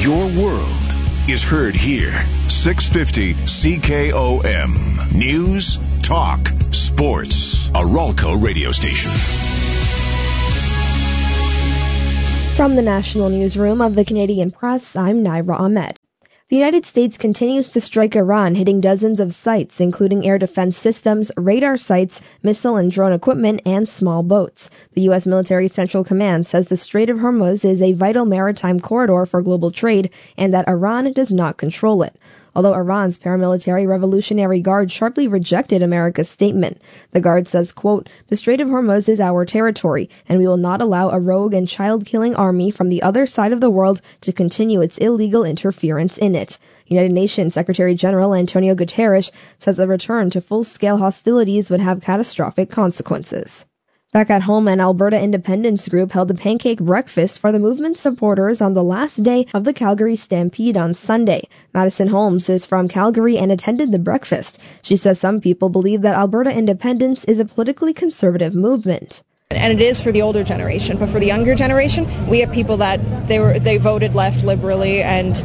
Your world is heard here. 650 CKOM. News, talk, sports. A Ralco radio station. From the National Newsroom of the Canadian Press, I'm Naira Ahmed. The United States continues to strike Iran, hitting dozens of sites, including air defense systems, radar sites, missile and drone equipment, and small boats. The U.S. Military Central Command says the Strait of Hormuz is a vital maritime corridor for global trade and that Iran does not control it. Although Iran's paramilitary Revolutionary Guard sharply rejected America's statement. The Guard says, quote, "The Strait of Hormuz is our territory, and we will not allow a rogue and child-killing army from the other side of the world to continue its illegal interference in it." United Nations Secretary General Antonio Guterres says a return to full-scale hostilities would have catastrophic consequences. Back at home, an Alberta independence group held a pancake breakfast for the movement's supporters on the last day of the Calgary Stampede on Sunday. Madison Holmes is from Calgary and attended the breakfast. She says some people believe that Alberta independence is a politically conservative movement. And it is for the older generation, but for the younger generation, we have people that they voted left liberally, and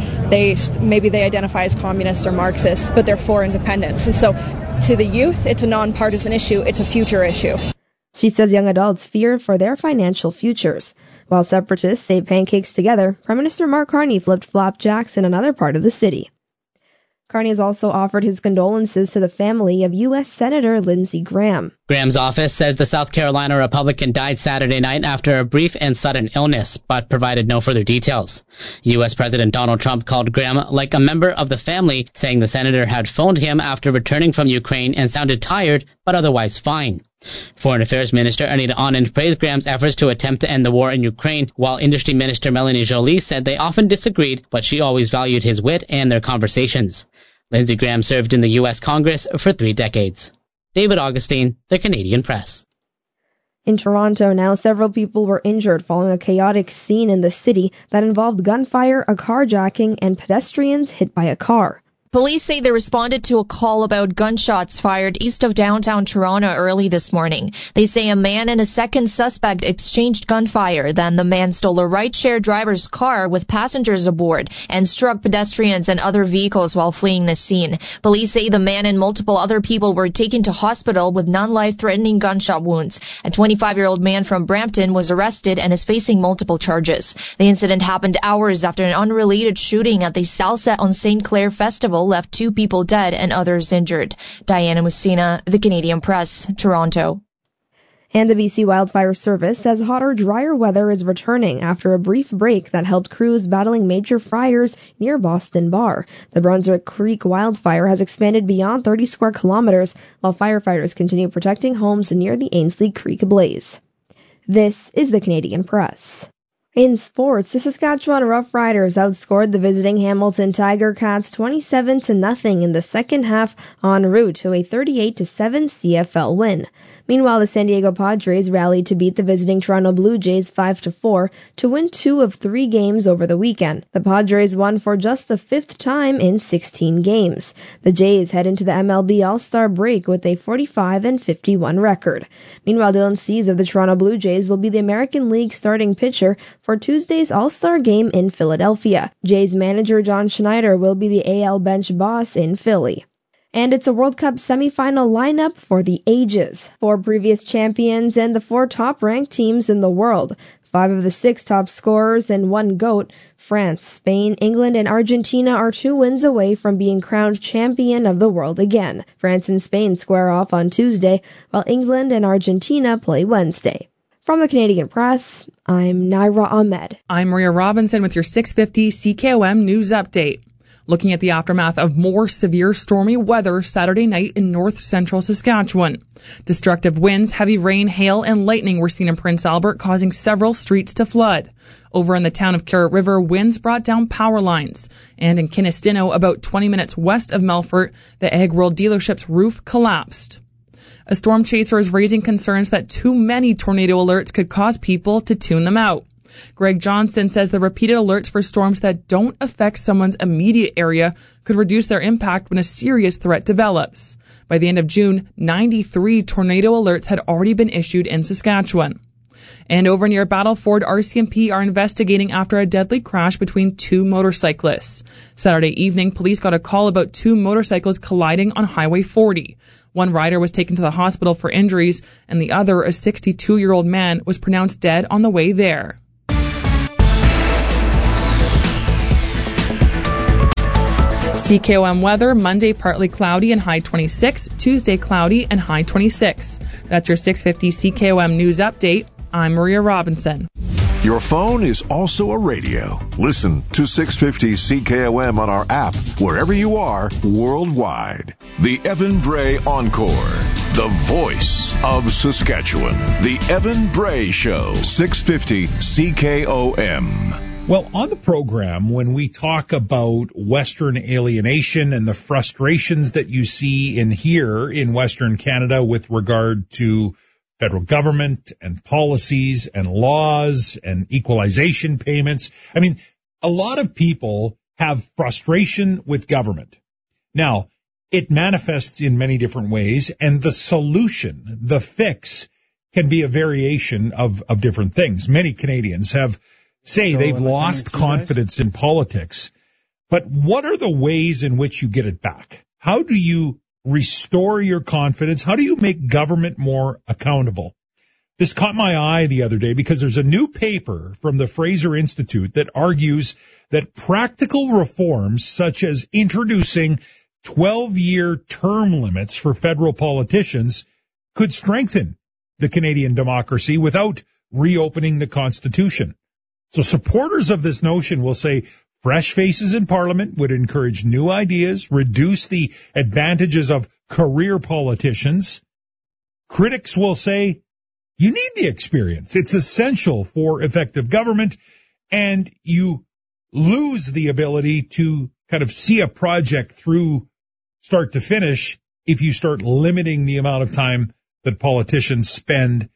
maybe they identify as communist or Marxist, but they're for independence. And so, to the youth, it's a nonpartisan issue. It's a future issue. She says young adults fear for their financial futures. While separatists ate pancakes together, Prime Minister Mark Carney flipped flapjacks in another part of the city. Carney has also offered his condolences to the family of U.S. Senator Lindsey Graham. Graham's office says the South Carolina Republican died Saturday night after a brief and sudden illness, but provided no further details. U.S. President Donald Trump called Graham like a member of the family, saying the senator had phoned him after returning from Ukraine and sounded tired, but otherwise fine. Foreign Affairs Minister Anita Anand praised Graham's efforts to attempt to end the war in Ukraine, while Industry Minister Melanie Joly said they often disagreed, but she always valued his wit and their conversations. Lindsey Graham served in the U.S. Congress for 3 decades. David Augustine, The Canadian Press. In Toronto now, several people were injured following a chaotic scene in the city that involved gunfire, a carjacking, and pedestrians hit by a car. Police say they responded to a call about gunshots fired east of downtown Toronto early this morning. They say a man and a second suspect exchanged gunfire. Then the man stole a rideshare driver's car with passengers aboard and struck pedestrians and other vehicles while fleeing the scene. Police say the man and multiple other people were taken to hospital with non-life-threatening gunshot wounds. A 25-year-old man from Brampton was arrested and is facing multiple charges. The incident happened hours after an unrelated shooting at the Salsa on St. Clair Festival left 2 people dead and others injured. Diana Musina, The Canadian Press, Toronto. And the BC Wildfire Service says hotter, drier weather is returning after a brief break that helped crews battling major fires near Boston Bar. The Brunswick Creek wildfire has expanded beyond 30 square kilometers, while firefighters continue protecting homes near the Ainslie Creek blaze. This is The Canadian Press. In sports, the Saskatchewan Roughriders outscored the visiting Hamilton Tiger Cats 27-0 in the second half en route to a 38-7 CFL win. Meanwhile, the San Diego Padres rallied to beat the visiting Toronto Blue Jays 5-4 to win 2 of 3 games over the weekend. The Padres won for just the 5th time in 16 games. The Jays head into the MLB All-Star break with a 45-51 record. Meanwhile, Dylan Cease of the Toronto Blue Jays will be the American League starting pitcher for Tuesday's All-Star game in Philadelphia. Jays manager John Schneider will be the AL bench boss in Philly. And it's a World Cup semifinal lineup for the ages. 4 previous champions and the 4 top-ranked teams in the world. 5 of the 6 top scorers and 1 GOAT. France, Spain, England, and Argentina are 2 wins away from being crowned champion of the world again. France and Spain square off on Tuesday, while England and Argentina play Wednesday. From the Canadian Press, I'm Naira Ahmed. I'm Maria Robinson with your 650 CKOM News Update. Looking at the aftermath of more severe stormy weather Saturday night in north-central Saskatchewan. Destructive winds, heavy rain, hail, and lightning were seen in Prince Albert, causing several streets to flood. Over in the town of Carrot River, winds brought down power lines. And in Kinistino, about 20 minutes west of Melfort, the Ag World dealership's roof collapsed. A storm chaser is raising concerns that too many tornado alerts could cause people to tune them out. Greg Johnson says the repeated alerts for storms that don't affect someone's immediate area could reduce their impact when a serious threat develops. By the end of June, 93 tornado alerts had already been issued in Saskatchewan. And over near Battleford, RCMP are investigating after a deadly crash between two motorcyclists. Saturday evening, police got a call about two motorcycles colliding on Highway 40. One rider was taken to the hospital for injuries, and the other, a 62-year-old man, was pronounced dead on the way there. CKOM weather, Monday partly cloudy and high 26, Tuesday cloudy and high 26. That's your 650 CKOM news update. I'm Maria Robinson. Your phone is also a radio. Listen to 650 CKOM on our app, wherever you are, worldwide. The Evan Bray Encore, the voice of Saskatchewan. The Evan Bray Show, 650 CKOM. Well, on the program, when we talk about Western alienation and the frustrations that you see in here in Western Canada with regard to federal government and policies and laws and equalization payments, I mean, a lot of people have frustration with government. Now, it manifests in many different ways, and the solution, the fix, can be a variation of different things. Many Canadians say they've lost confidence in politics, but what are the ways in which you get it back? How do you restore your confidence? How do you make government more accountable? This caught my eye the other day because there's a new paper from the Fraser Institute that argues that practical reforms such as introducing 12-year term limits for federal politicians could strengthen the Canadian democracy without reopening the Constitution. So supporters of this notion will say fresh faces in Parliament would encourage new ideas, reduce the advantages of career politicians. Critics will say you need the experience. It's essential for effective government, and you lose the ability to kind of see a project through start to finish if you start limiting the amount of time that politicians spend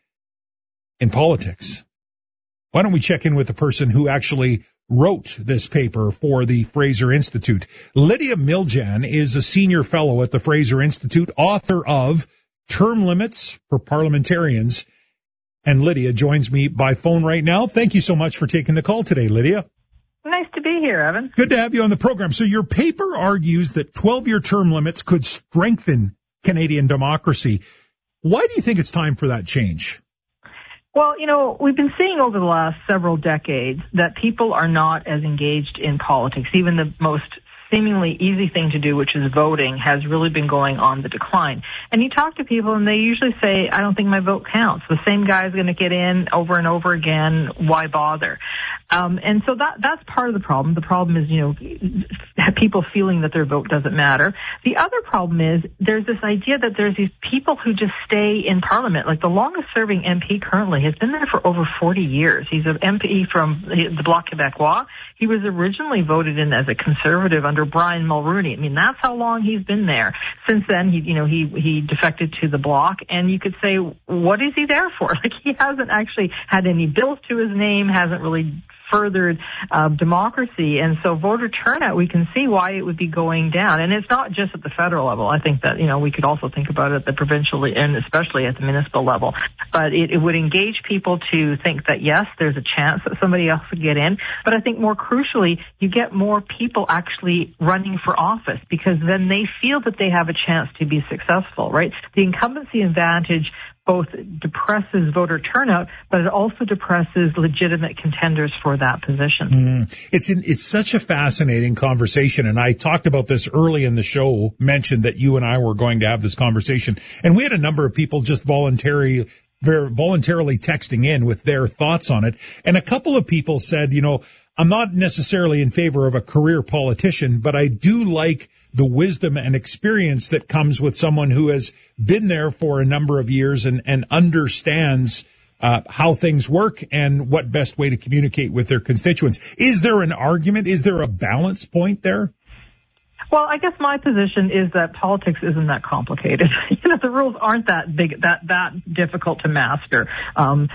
in politics. Why don't we check in with the person who actually wrote this paper for the Fraser Institute? Lydia Miljan is a senior fellow at the Fraser Institute, author of Term Limits for Parliamentarians. And Lydia joins me by phone right now. Thank you so much for taking the call today, Lydia. Nice to be here, Evan. Good to have you on the program. So your paper argues that 12-year term limits could strengthen Canadian democracy. Why do you think it's time for that change? Well, we've been seeing over the last several decades that people are not as engaged in politics. Even the most seemingly easy thing to do, which is voting, has really been going on the decline. And you talk to people and they usually say, I don't think my vote counts. The same guy is going to get in over and over again. Why bother? And so that's part of the problem. The problem is, people feeling that their vote doesn't matter. The other problem is there's this idea that there's these people who just stay in Parliament. Like the longest serving MP currently has been there for over 40 years. He's an MP from the Bloc Québécois. He was originally voted in as a Conservative under Brian Mulroney. I mean, that's how long he's been there. Since then, he defected to the Bloc, and you could say, what is he there for? Like, he hasn't actually had any bills to his name, hasn't really furthered democracy, and so voter turnout, we can see why it would be going down. And it's not just at the federal level. I think that, we could also think about it at the provincial and especially at the municipal level. But it would engage people to think that, yes, there's a chance that somebody else would get in. But I think more crucially, you get more people actually running for office because then they feel that they have a chance to be successful, right? The incumbency advantage both depresses voter turnout, but it also depresses legitimate contenders for that position. It's such a fascinating conversation, and I talked about this early in the show, mentioned that you and I were going to have this conversation, and we had a number of people just voluntarily texting in with their thoughts on it, and a couple of people said, I'm not necessarily in favor of a career politician, but I do like the wisdom and experience that comes with someone who has been there for a number of years and understands how things work and what best way to communicate with their constituents. Is there an argument? Is there a balance point there? Well, I guess my position is that politics isn't that complicated. The rules aren't that big, that difficult to master. And,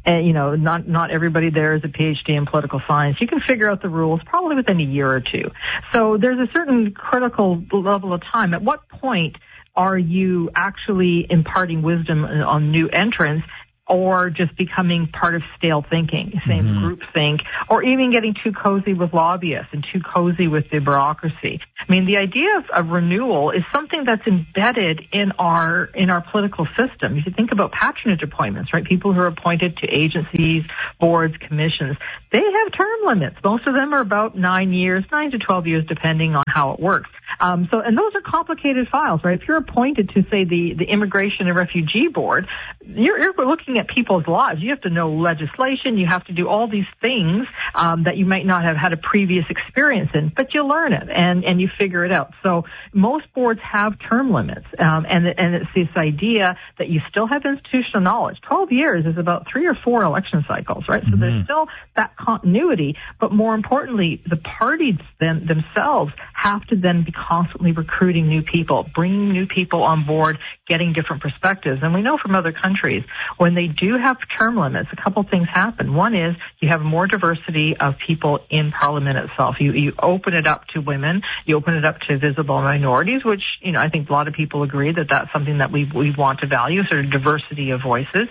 not everybody there is a PhD in political science. You can figure out the rules probably within a year or two. So there's a certain critical level of time. At what point are you actually imparting wisdom on new entrants? or just becoming part of stale thinking, same groupthink, or even getting too cozy with lobbyists and too cozy with the bureaucracy. I mean, the idea of renewal is something that's embedded in our political system. If you think about patronage appointments, right? People who are appointed to agencies, boards, commissions, they have term limits. Most of them are about 9 to 12 years, depending on how it works. And those are complicated files, right? If you're appointed to, say, the Immigration and Refugee Board, you're looking at people's lives. You have to know legislation. You have to do all these things that you might not have had a previous experience in, but you learn it and you figure it out. So most boards have term limits, and it's this idea that you still have institutional knowledge. 12 years is about 3 or 4 election cycles, right? So there's still that continuity, but more importantly, the parties themselves have to then be constantly recruiting new people, bringing new people on board, getting different perspectives. And we know from other countries, when they do have term limits, a couple things happen. One is you have more diversity of people in Parliament itself. You open it up to women, you open it up to visible minorities, which, I think a lot of people agree that that's something that we want to value, sort of diversity of voices.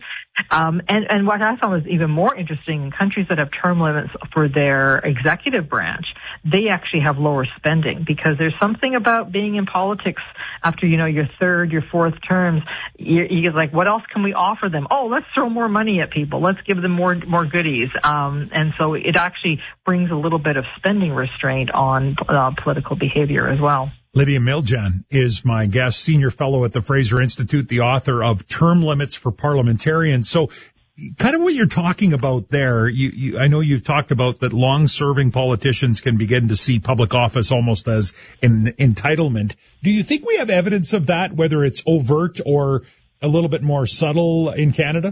And what I found was even more interesting, in countries that have term limits for their executive branch, they actually have lower spending, because there's something about being in politics after, your third, your fourth terms. You're like, what else can we offer them? Oh, let's throw more money at people. Let's give them more goodies. And so it actually brings a little bit of spending restraint on political behavior as well. Lydia Miljan is my guest, senior fellow at the Fraser Institute, the author of Term Limits for Parliamentarians. So kind of what you're talking about there, I know you've talked about that long-serving politicians can begin to see public office almost as an entitlement. Do you think we have evidence of that, whether it's overt or a little bit more subtle in Canada?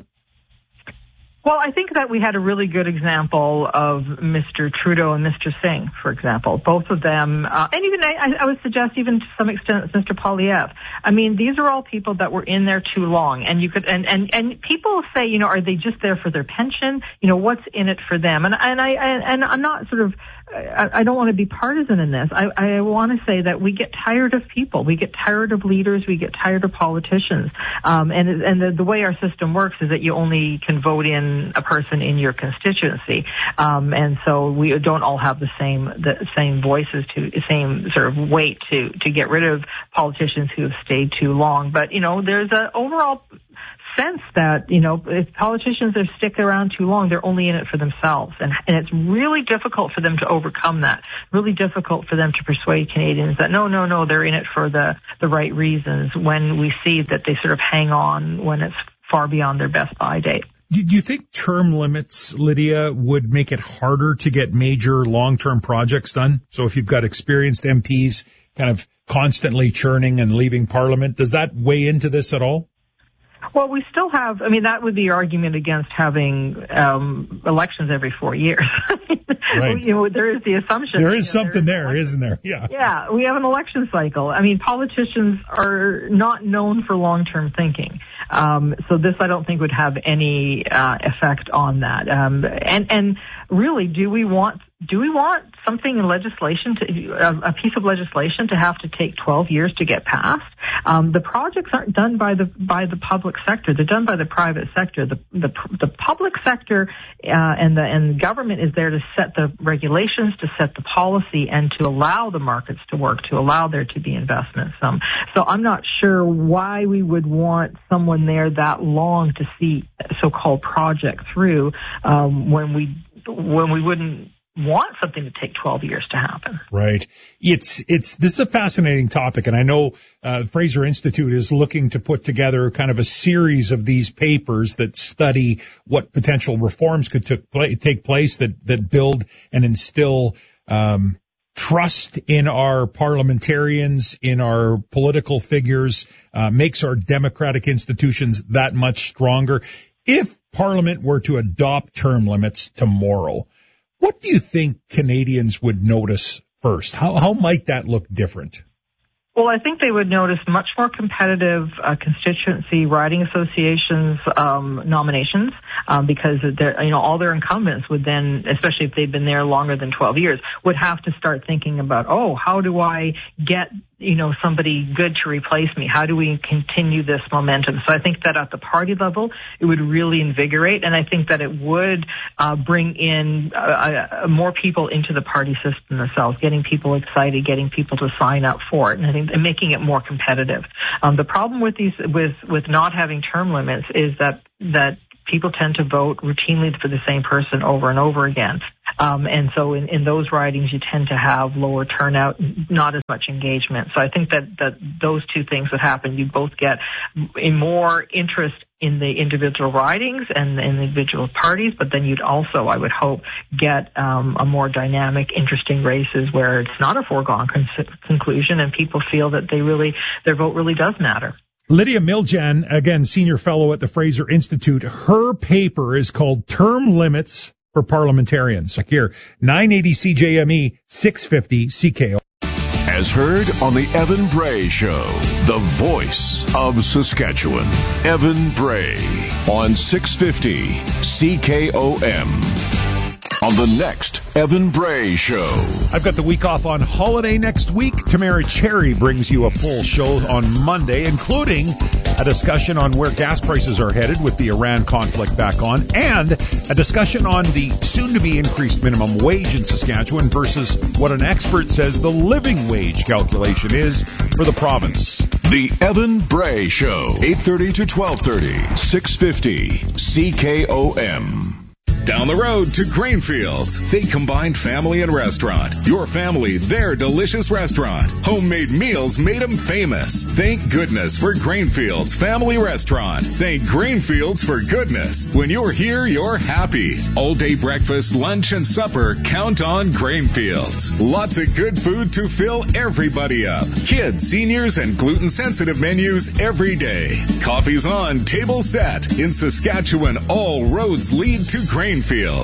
Well, I think that we had a really good example of Mr. Trudeau and Mr. Singh, for example. Both of them, and even I would suggest even to some extent Mr. Poilievre. I mean, these are all people that were in there too long, and you could, and people say, are they just there for their pension? What's in it for them? And I'm not sort of, I don't want to be partisan in this. I want to say that we get tired of people. We get tired of leaders. We get tired of politicians. And the way our system works is that you only can vote in a person in your constituency. And so we don't all have the same voices, same sort of weight to get rid of politicians who have stayed too long. But, there's an overall sense that, if politicians are stick around too long, they're only in it for themselves. And it's really difficult for them to overcome that. Really difficult for them to persuade Canadians that no, they're in it for the right reasons, when we see that they sort of hang on when it's far beyond their best buy date. Do you think term limits, Lydia, would make it harder to get major long-term projects done? So if you've got experienced MPs kind of constantly churning and leaving Parliament, does that weigh into this at all? Well, we still have, that would be your argument against having elections every 4 years. Right. There is the assumption. There is something there, isn't there? Yeah. Yeah, we have an election cycle. Politicians are not known for long-term thinking. So this, I don't think, would have any effect on that. And really, do we want something in legislation, a piece of legislation, to have to take 12 years to get passed? The projects aren't done by the public sector; they're done by the private sector. The public sector and the government is there to set the regulations, to set the policy, and to allow the markets to work, to allow there to be investments. So I'm not sure why we would want someone there that long to see a so-called project through when we wouldn't want something to take 12 years to happen. Right. This is a fascinating topic, and I know Fraser Institute is looking to put together kind of a series of these papers that study what potential reforms could take place that build and instill trust in our parliamentarians, in our political figures, makes our democratic institutions that much stronger. If Parliament were to adopt term limits tomorrow, what do you think Canadians would notice first? How might that look different? Well, I think they would notice much more competitive constituency riding associations nominations because all their incumbents would then, especially if they've been there longer than 12 years, would have to start thinking about, how do I get, somebody good to replace me? How do we continue this momentum? So I think that at the party level, it would really invigorate, and I think that it would bring in more people into the party system themselves, getting people excited, getting people to sign up for it, and I think and making it more competitive. The problem with with not having term limits is that people tend to vote routinely for the same person over and over again. And so in those ridings, you tend to have lower turnout, not as much engagement. So I think that those two things would happen. You both get more interest in the individual ridings and the individual parties, but then you'd also, I would hope, get a more dynamic, interesting races where it's not a foregone conclusion and people feel that their vote really does matter. Lydia Miljan, again, senior fellow at the Fraser Institute, her paper is called Term Limits for Parliamentarians. Like here, 980 CJME, 650 CKO. As heard on the Evan Bray Show, the voice of Saskatchewan. Evan Bray on 650 CKOM. On the next Evan Bray Show. I've got the week off on holiday next week. Tamara Cherry brings you a full show on Monday, including a discussion on where gas prices are headed with the Iran conflict back on, and a discussion on the soon-to-be increased minimum wage in Saskatchewan versus what an expert says the living wage calculation is for the province. The Evan Bray Show, 8:30 to 12:30, 650 CKOM. Down the road to Grainfields. They combined family and restaurant. Your family, their delicious restaurant. Homemade meals made them famous. Thank goodness for Grainfields Family Restaurant. Thank Grainfields for goodness. When you're here, you're happy. All day breakfast, lunch, and supper, count on Grainfields. Lots of good food to fill everybody up. Kids, seniors, and gluten-sensitive menus every day. Coffee's on, table set. In Saskatchewan, all roads lead to Grainfields.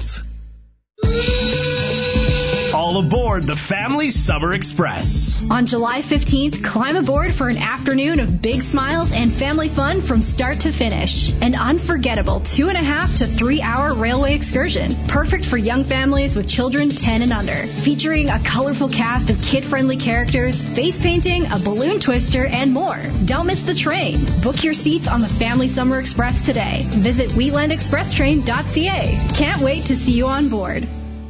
All aboard the Family Summer Express. On July 15th, climb aboard for an afternoon of big smiles and family fun from start to finish. An unforgettable 2.5 to 3 hour railway excursion, perfect for young families with children 10 and under. Featuring a colorful cast of kid-friendly characters, face painting, a balloon twister, and more. Don't miss the train. Book your seats on the Family Summer Express today. Visit wheatlandexpresstrain.ca. Can't wait to see you on board.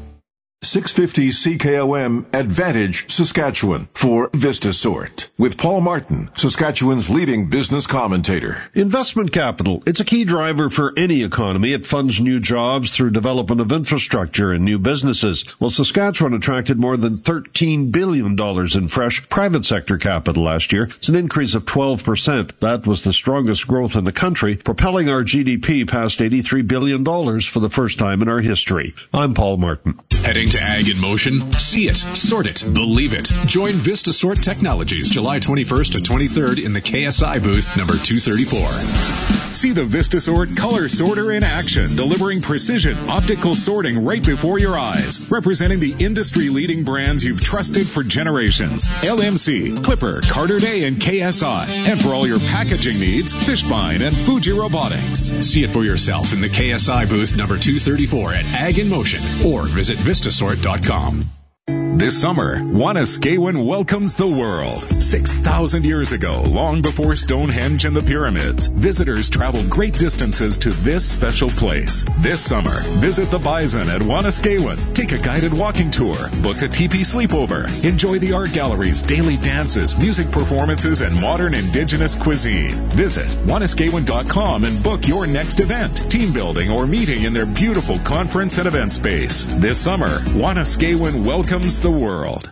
650 CKOM Advantage Saskatchewan for VistaSort with Paul Martin, Saskatchewan's leading business commentator. Investment capital. It's a key driver for any economy. It funds new jobs through development of infrastructure and new businesses. Well, Saskatchewan attracted more than $13 billion in fresh private sector capital last year. It's an increase of 12%. That was the strongest growth in the country, propelling our GDP past $83 billion for the first time in our history. I'm Paul Martin. Heading to Ag in Motion? See it, sort it, believe it. Join VistaSort Technologies July 21st to 23rd in the KSI booth, number 234. See the VistaSort color sorter in action, delivering precision optical sorting right before your eyes, representing the industry-leading brands you've trusted for generations. LMC, Clipper, Carter Day, and KSI. And for all your packaging needs, Fishbine and Fuji Robotics. See it for yourself in the KSI booth, number 234 at Ag in Motion, or visit Vistasort.com. This summer, Wanuskewin welcomes the world. 6,000 years ago, long before Stonehenge and the pyramids, visitors traveled great distances to this special place. This summer, visit the Bison at Wanuskewin. Take a guided walking tour, book a teepee sleepover, enjoy the art galleries, daily dances, music performances, and modern indigenous cuisine. Visit Wanuskewin.com and book your next event, team building, or meeting in their beautiful conference and event space. This summer, Wanuskewin welcomes the world.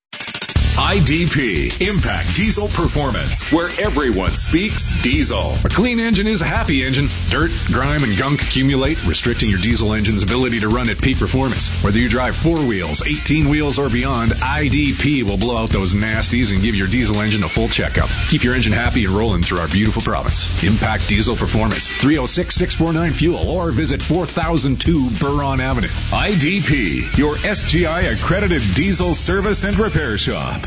IDP, Impact Diesel Performance, where everyone speaks diesel. A clean engine is a happy engine. Dirt, grime, and gunk accumulate, restricting your diesel engine's ability to run at peak performance. Whether you drive 4 wheels, 18 wheels, or beyond, IDP will blow out those nasties and give your diesel engine a full checkup. Keep your engine happy and rolling through our beautiful province. Impact Diesel Performance, 306-649-FUEL, or visit 4002 Buron Avenue. IDP, your SGI accredited diesel service and repair shop.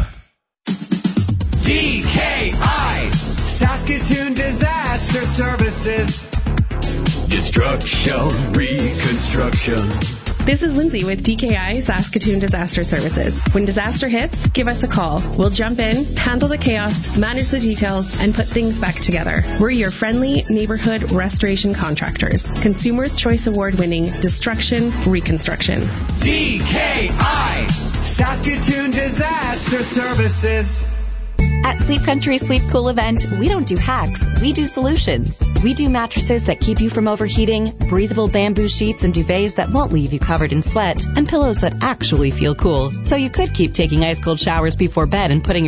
DKI, Saskatoon Disaster Services. Destruction, reconstruction, This is Lindsay with DKI Saskatoon Disaster Services. When disaster hits, give us a call. We'll jump in, handle the chaos, manage the details, and put things back together. We're your friendly neighborhood restoration contractors. Consumers' Choice Award-winning Destruction Reconstruction. DKI Saskatoon Disaster Services. At Sleep Country Sleep Cool event, we don't do hacks, we do solutions. We do mattresses that keep you from overheating, breathable bamboo sheets and duvets that won't leave you covered in sweat, and pillows that actually feel cool. So you could keep taking ice cold showers before bed and putting your